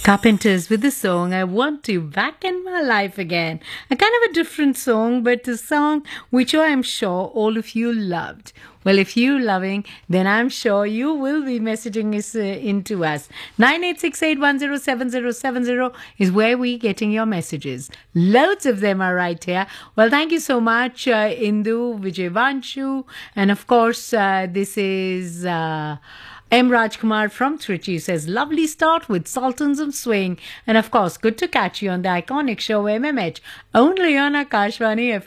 Carpenters with the song I Want You Back in My Life Again. A kind of a different song, but a song which I'm sure all of you loved. Well, if you're loving, then I'm sure you will be messaging us into us. 9868107070 is where we're getting your messages. Loads of them are right here. Well, thank you so much, Indu, Vijayvanshu, and of course, this is... M. Rajkumar from Trichy says, lovely start with Sultans of Swing. And of course, good to catch you on the iconic show MMH, only on Akashvani FM.